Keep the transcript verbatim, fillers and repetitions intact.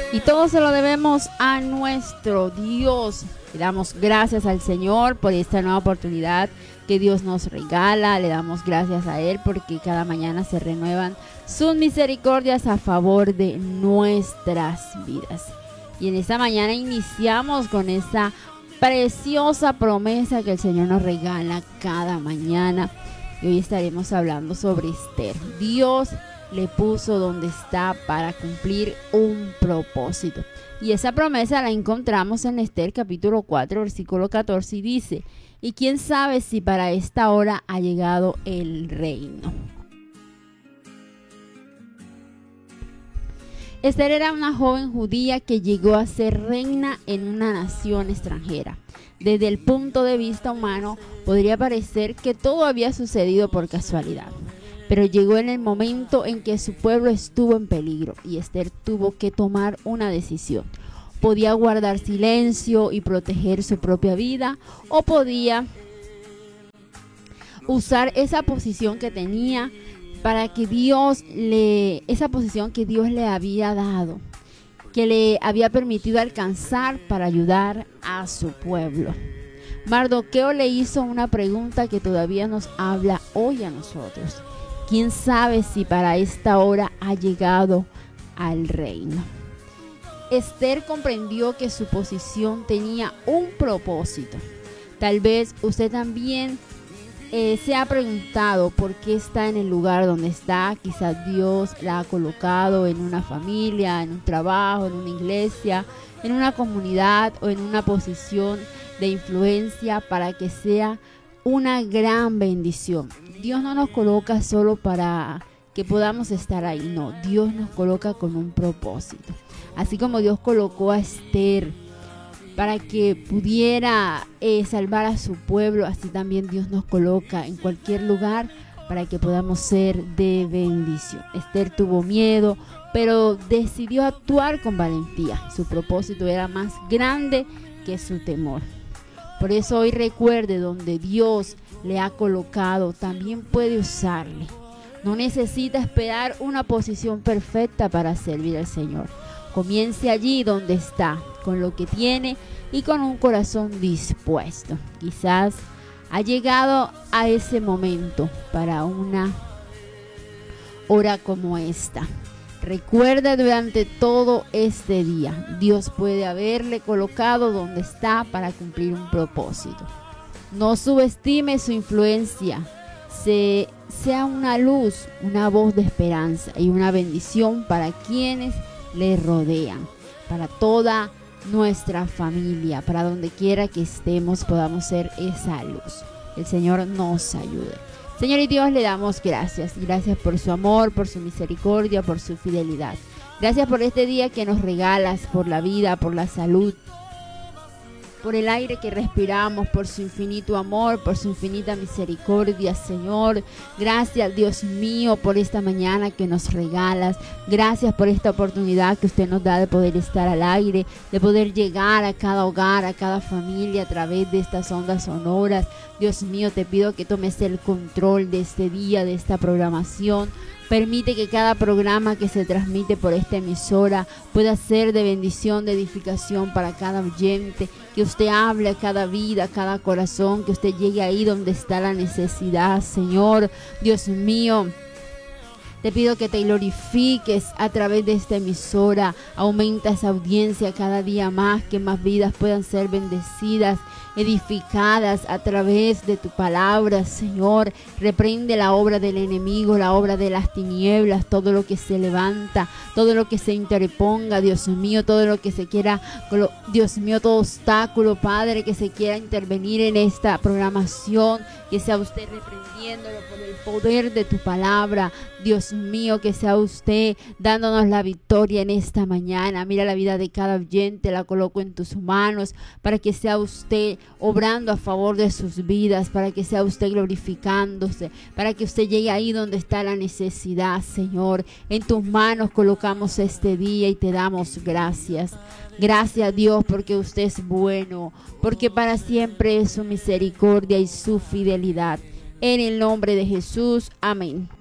Y todo se lo debemos a nuestro Dios. Le damos gracias al Señor por esta nueva oportunidad que Dios nos regala. Le damos gracias a Él porque cada mañana se renuevan sus misericordias a favor de nuestras vidas. Y en esta mañana iniciamos con esa preciosa promesa que el Señor nos regala cada mañana. Y hoy estaremos hablando sobre Esther. Dios le puso donde está para cumplir un propósito. Y esa promesa la encontramos en Esther capítulo cuatro, versículo catorce, y dice: ¿y quién sabe si para esta hora ha llegado el reino? Esther era una joven judía que llegó a ser reina en una nación extranjera. Desde el punto de vista humano, podría parecer que todo había sucedido por casualidad. Pero llegó en el momento en que su pueblo estuvo en peligro y Esther tuvo que tomar una decisión. Podía guardar silencio y proteger su propia vida, o podía usar esa posición que tenía para que Dios le, esa posición que Dios le había dado, que le había permitido alcanzar para ayudar a su pueblo. Mardoqueo le hizo una pregunta que todavía nos habla hoy a nosotros. ¿Quién sabe si para esta hora ha llegado al reino? Esther comprendió que su posición tenía un propósito. Tal vez usted también eh, se ha preguntado por qué está en el lugar donde está. Quizás Dios la ha colocado en una familia, en un trabajo, en una iglesia, en una comunidad o en una posición de influencia para que sea una gran bendición. Dios no nos coloca solo para que podamos estar ahí, no, Dios nos coloca con un propósito. Así como Dios colocó a Esther para que pudiera eh, salvar a su pueblo, así también Dios nos coloca en cualquier lugar para que podamos ser de bendición. Esther tuvo miedo, pero decidió actuar con valentía. Su propósito era más grande que su temor. Por eso hoy recuerde, donde Dios le ha colocado, también puede usarle. No necesita esperar una posición perfecta para servir al Señor. Comience allí donde está, con lo que tiene y con un corazón dispuesto. Quizás ha llegado a ese momento para una hora como esta. Recuerda durante todo este día, Dios puede haberle colocado donde está para cumplir un propósito. No subestime su influencia. Se, sea una luz, una voz de esperanza y una bendición para quienes le rodean, para toda nuestra familia, para donde quiera que estemos podamos ser esa luz. El Señor nos ayude. Señor y Dios, le damos gracias. Gracias por su amor, por su misericordia, por su fidelidad. Gracias por este día que nos regalas, por la vida, por la salud, por el aire que respiramos, por su infinito amor, por su infinita misericordia, Señor. Gracias, Dios mío, por esta mañana que nos regalas. Gracias por esta oportunidad que usted nos da de poder estar al aire, de poder llegar a cada hogar, a cada familia a través de estas ondas sonoras. Dios mío, te pido que tomes el control de este día, de esta programación. Permite que cada programa que se transmite por esta emisora pueda ser de bendición, de edificación para cada oyente. Que usted hable a cada vida, a cada corazón, que usted llegue ahí donde está la necesidad, Señor. Dios mío, te pido que te glorifiques a través de esta emisora. Aumenta esa audiencia cada día más, que más vidas puedan ser bendecidas, edificadas a través de tu palabra, Señor. Reprende la obra del enemigo, la obra de las tinieblas, todo lo que se levanta, todo lo que se interponga, Dios mío, todo lo que se quiera, Dios mío, todo obstáculo, Padre, que se quiera intervenir en esta programación, que sea usted reprendiéndolo por el poder de tu palabra. Dios mío, que sea usted dándonos la victoria en esta mañana. Mira la vida de cada oyente, la coloco en tus manos, para que sea usted obrando a favor de sus vidas, para que sea usted glorificándose, para que usted llegue ahí donde está la necesidad, Señor. En tus manos colocamos este día y te damos gracias. Gracias, Dios, porque usted es bueno, porque para siempre es su misericordia y su fidelidad. En el nombre de Jesús, amén.